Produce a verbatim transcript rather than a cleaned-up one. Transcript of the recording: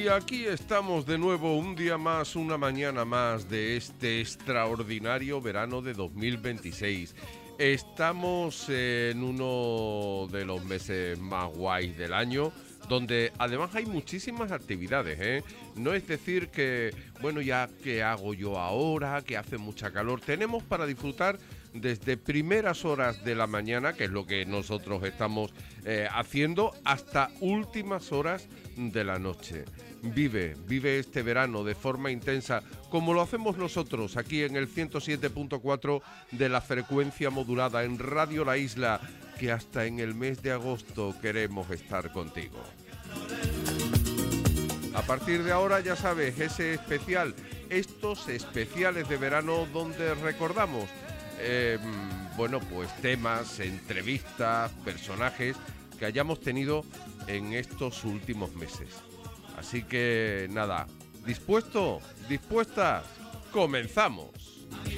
Y aquí estamos de nuevo, un día más, una mañana más de este extraordinario verano de dos mil veintiséis. Estamos en uno de los meses más guays del año, donde además hay muchísimas actividades, ¿eh? No es decir que, bueno, ya qué hago yo ahora, que hace mucha calor. Tenemos para disfrutar desde primeras horas de la mañana, que es lo que nosotros estamos eh, haciendo, hasta últimas horas de la noche. Vive, vive este verano de forma intensa, como lo hacemos nosotros aquí en el ciento siete punto cuatro de la frecuencia modulada en Radio La Isla, que hasta en el mes de agosto queremos estar contigo. A partir de ahora, ya sabes, ese especial, estos especiales de verano donde recordamos, eh, bueno, pues temas, entrevistas, personajes que hayamos tenido en estos últimos meses. Así que nada, ¿dispuesto? ¿Dispuestas? ¡Comenzamos!